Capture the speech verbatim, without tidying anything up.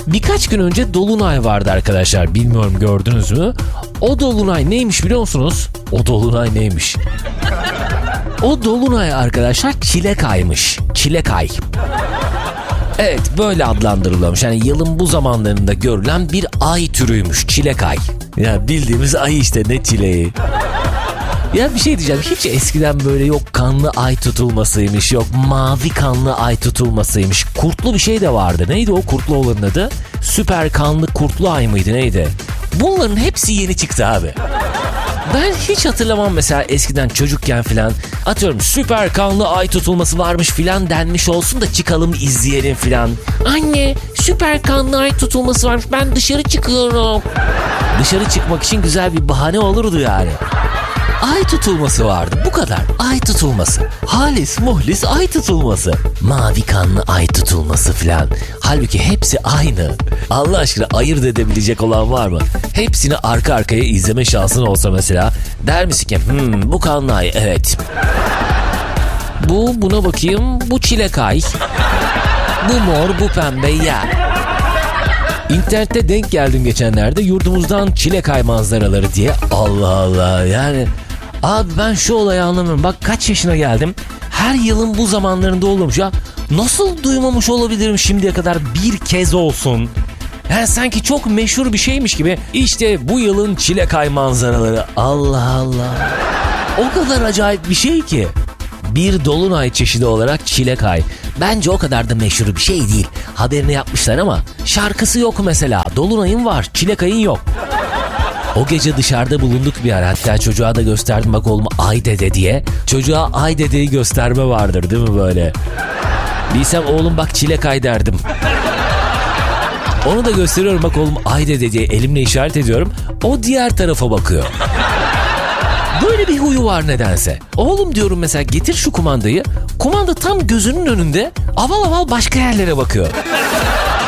birkaç gün önce dolunay vardı arkadaşlar. Bilmiyorum gördünüz mü? O dolunay neymiş biliyor musunuz? O dolunay neymiş? O dolunay arkadaşlar çilek aymış. Çilek ay. Evet, böyle adlandırılıyormuş. Yani yılın bu zamanlarında görülen bir ay türüymüş. Çilek ay. Ya bildiğimiz ay işte, ne çileği. Ya bir şey diyeceğim. Hiç eskiden böyle yok kanlı ay tutulmasıymış, yok mavi kanlı ay tutulmasıymış. Kurtlu bir şey de vardı. Neydi o kurtlu olanın adı? Süper kanlı kurtlu ay mıydı, neydi? Bunların hepsi yeni çıktı abi. Ben hiç hatırlamam mesela eskiden çocukken filan, atıyorum süper kanlı ay tutulması varmış filan denmiş olsun da çıkalım izleyelim filan. Anne, süper kanlı ay tutulması varmış, ben dışarı çıkıyorum. Dışarı çıkmak için güzel bir bahane olurdu yani. Ay tutulması vardı, bu kadar. Ay tutulması. Halis muhlis ay tutulması. Mavi kanlı ay tutulması filan. Halbuki hepsi aynı. Allah aşkına ayırt edebilecek olan var mı? Hepsini arka arkaya izleme şansın olsa mesela, der misin ki hmm, bu kanlı ay, evet. Bu buna bakayım, bu çilek ay. Bu mor, bu pembe ya. İnternette denk geldim geçenlerde, yurdumuzdan çilek ay manzaraları diye. Allah Allah, yani abi ben şu olayı anlamıyorum. Bak kaç yaşına geldim, her yılın bu zamanlarında olurmuş ya. Nasıl duymamış olabilirim şimdiye kadar bir kez olsun? Yani sanki çok meşhur bir şeymiş gibi. İşte bu yılın çilek ay manzaraları. Allah Allah. O kadar acayip bir şey ki. Bir dolunay çeşidi olarak çilek ay. Bence o kadar da meşhur bir şey değil. Haberini yapmışlar ama şarkısı yok mesela. Dolunayın var, çilek ayın yok. O gece dışarıda bulunduk bir ara. Hatta çocuğa da gösterdim, bak oğlum ay dede diye. Çocuğa ay dedeyi gösterme vardır değil mi böyle? Bilsem oğlum bak çilek ay derdim. Onu da gösteriyorum, bak oğlum ay dede diye elimle işaret ediyorum. O diğer tarafa bakıyor. Böyle bir huyu var nedense. Oğlum diyorum mesela, getir şu kumandayı. Kumanda tam gözünün önünde, aval aval başka yerlere bakıyor.